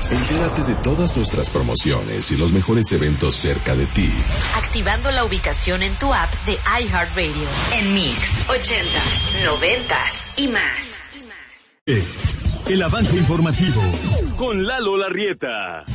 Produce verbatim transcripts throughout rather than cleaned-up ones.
Entérate de todas nuestras promociones y los mejores eventos cerca de ti. Activando la ubicación en tu app de iHeartRadio. En Mix, ochentas, noventas y más. El avance informativo con Lalo Larrieta.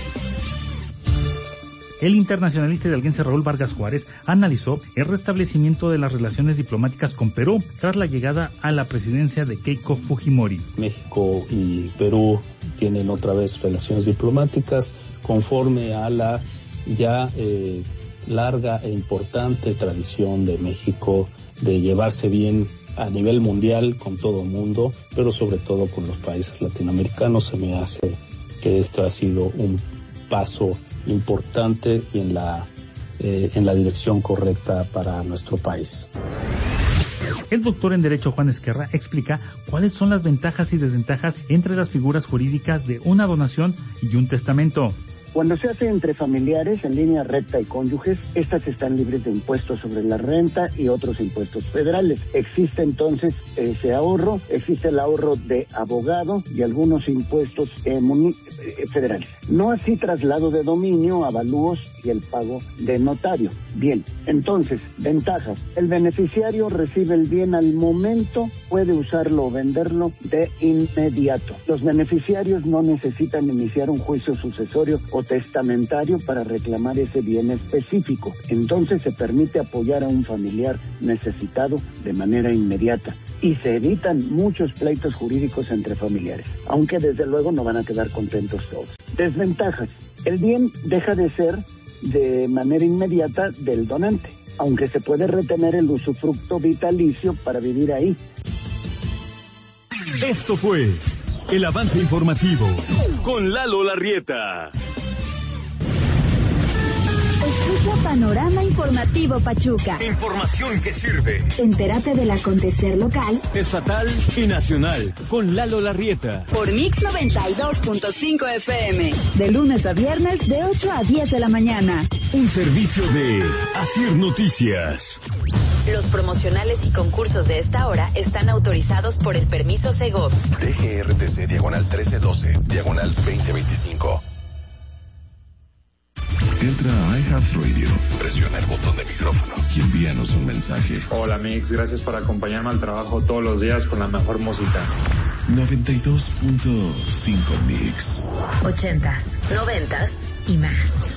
El internacionalista hidalguense Raúl Vargas Juárez analizó el restablecimiento de las relaciones diplomáticas con Perú tras la llegada a la presidencia de Keiko Fujimori. México y Perú tienen otra vez relaciones diplomáticas conforme a la ya eh, larga e importante tradición de México de llevarse bien a nivel mundial con todo el mundo, pero sobre todo con los países latinoamericanos. Se me hace que esto ha sido un paso importante y en la eh, en la dirección correcta para nuestro país. El doctor en Derecho Juan Esquerra explica cuáles son las ventajas y desventajas entre las figuras jurídicas de una donación y un testamento. Cuando se hace entre familiares en línea recta y cónyuges, estas están libres de impuestos sobre la renta y otros impuestos federales. Existe entonces ese ahorro, existe el ahorro de abogado y algunos impuestos eh, muni- eh, federales. No así traslado de dominio, avalúos y el pago de notario. Bien, entonces, ventajas. El beneficiario recibe el bien al momento, puede usarlo o venderlo de inmediato. Los beneficiarios no necesitan iniciar un juicio sucesorio o testamentario para reclamar ese bien específico. Entonces se permite apoyar a un familiar necesitado de manera inmediata y se evitan muchos pleitos jurídicos entre familiares, aunque desde luego no van a quedar contentos todos. Desventajas. El bien deja de ser de manera inmediata del donante, aunque se puede retener el usufructo vitalicio para vivir ahí. Esto fue el avance informativo con Lalo Larrieta. Escucha Panorama Informativo Pachuca. Información que sirve. Entérate del acontecer local, estatal y nacional con Lalo Larrieta. Por Mix noventa y dos punto cinco F M. De lunes a viernes de ocho a diez de la mañana. Un servicio de Asir Noticias. Los promocionales y concursos de esta hora están autorizados por el permiso Segov. D G R T C diagonal trece doce, diagonal veinte veinticinco. Entra a iHeartRadio, presiona el botón de micrófono y envíanos un mensaje. Hola Mix, gracias por acompañarme al trabajo todos los días con la mejor música. noventa y dos punto cinco Mix. Ochentas, noventas y más.